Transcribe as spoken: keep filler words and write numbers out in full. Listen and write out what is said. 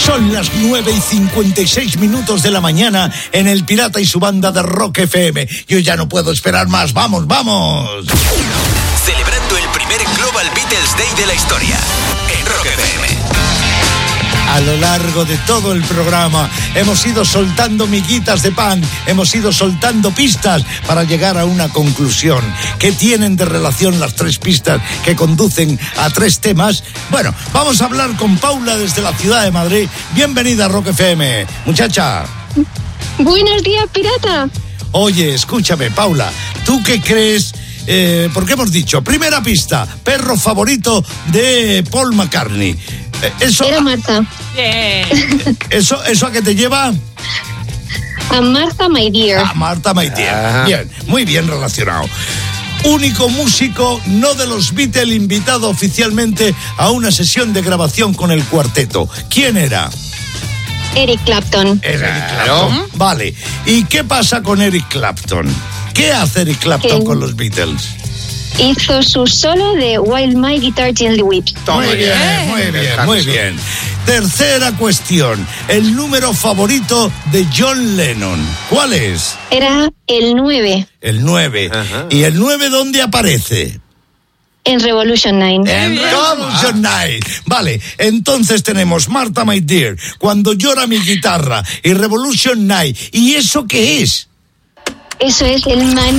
Son las nueve y cincuenta y seis minutos de la mañana en El Pirata y su banda de Rock F M. Yo ya no puedo esperar más. ¡Vamos, vamos! Celebrando el primer Global Beatles Day de la historia en Rock F M. A lo largo de todo el programa hemos ido soltando miguitas de pan, hemos ido soltando pistas para llegar a una conclusión. ¿Qué tienen de relación las tres pistas que conducen a tres temas? Bueno, vamos a hablar con Paula desde la ciudad de Madrid. Bienvenida a Rock F M, muchacha. Buenos días, pirata. Oye, escúchame, Paula, ¿tú qué crees? Eh, porque hemos dicho, primera pista, perro favorito de Paul McCartney. Eh, eso, Era Marta. Bien. ¿Eso, ¿Eso a qué te lleva? A Marta, my dear. A Marta, my dear. Ajá. Bien, muy bien relacionado. Único músico no de los Beatles invitado oficialmente a una sesión de grabación con el cuarteto. ¿Quién era? Eric Clapton. Era Eric Clapton. Vale. ¿Y qué pasa con Eric Clapton? ¿Qué hace Eric Clapton ¿Qué? con los Beatles? Hizo su solo de While My Guitar Gently Weeps. Muy bien, muy bien, muy bien. Tercera cuestión. El número favorito de John Lennon. ¿Cuál es? Era el nueve El nueve. Ajá. ¿Y el nueve dónde aparece? en Revolution nueve. En Revolution nueve. Vale, entonces tenemos Marta, my dear, Cuando llora mi guitarra y Revolution nueve. ¿Y eso qué es? Eso es el man